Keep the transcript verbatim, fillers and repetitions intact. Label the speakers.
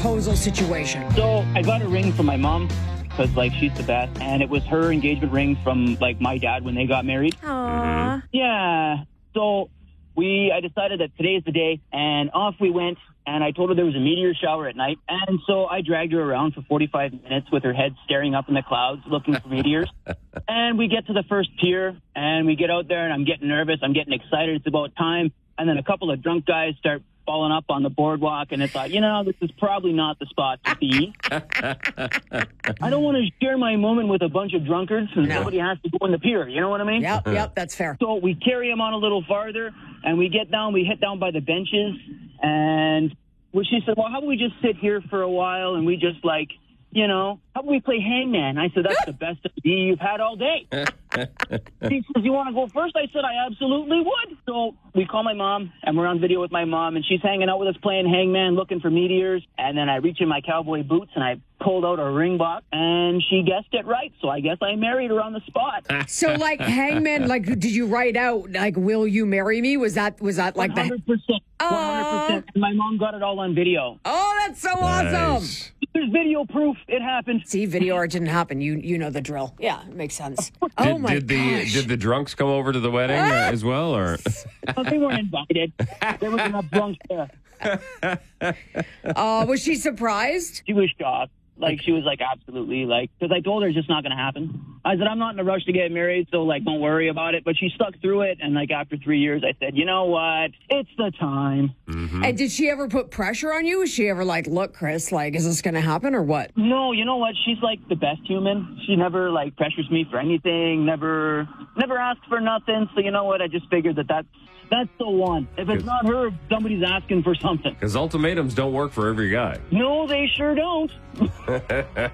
Speaker 1: proposal situation?
Speaker 2: So I got a ring from my mom because, like, she's the best. And it was her engagement ring from, like, my dad when they got married.
Speaker 1: Aww.
Speaker 2: Yeah. So we, I decided that today is the day, and off we went. And I told her there was a meteor shower at night. And so I dragged her around for forty-five minutes with her head staring up in the clouds looking for meteors. And we get to the first pier, and we get out there, and I'm getting nervous. I'm getting excited. It's about time. And then a couple of drunk guys start falling up on the boardwalk, and it's like, you know, this is probably not the spot to be. I don't want to share my moment with a bunch of drunkards, and
Speaker 1: No.
Speaker 2: somebody has to go in the pier. You know what I mean?
Speaker 1: Yep, yep, that's fair.
Speaker 2: So we carry him on a little farther, and we get down, we hit down by the benches, and well, she said, well, how about we just sit here for a while, and we just, like, you know, how about we play hangman? I said, that's the best idea you've had all day. She says, you want to go first? I said, I absolutely would. So we call my mom, and we're on video with my mom, and she's hanging out with us playing hangman, looking for meteors. And then I reach in my cowboy boots, and I pulled out a ring box, and she guessed it right. So I guess I married her on the spot.
Speaker 1: So, like, hangman, like, did you write out, like, will you marry me? Was that, was that like
Speaker 2: one hundred percent.
Speaker 1: the...
Speaker 2: one hundred percent. And my mom got it all on video.
Speaker 1: Oh, that's so awesome.
Speaker 3: Nice.
Speaker 2: There's video proof. It happened.
Speaker 1: See, video or it didn't happen. You you know the drill. Yeah, it makes sense. Oh,
Speaker 3: Did,
Speaker 1: my
Speaker 3: did the
Speaker 1: gosh.
Speaker 3: did the drunks come over to the wedding uh, as well, or
Speaker 2: Well, they weren't invited. There was enough drunks there.
Speaker 1: Uh, was she surprised?
Speaker 2: She was shocked. Like, she was like, absolutely. Like, because I told her it's just not going to happen. I said, I'm not in a rush to get married, so, like, don't worry about it. But she stuck through it. And, like, after three years, I said, you know what? It's the time.
Speaker 3: Mm-hmm.
Speaker 1: And did she ever put pressure on you? Was she ever like, look, Chris, like, is this going to happen or what?
Speaker 2: No, you know what? She's, like, the best human. She never, like, pressures me for anything. Never, never asks for nothing. So, you know what? I just figured that that's, that's the one. If it's not her, somebody's asking for something.
Speaker 3: because ultimatums don't work for every guy?
Speaker 2: No, they sure don't.